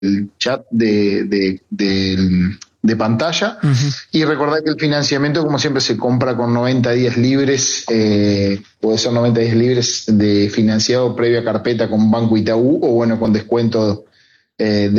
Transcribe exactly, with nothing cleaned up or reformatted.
el chat de, de, de, de pantalla. Uh-huh. Y recordar que el financiamiento, como siempre, se compra con noventa días libres, eh, puede ser noventa días libres de financiado previa carpeta con Banco Itaú o bueno, con descuento eh, de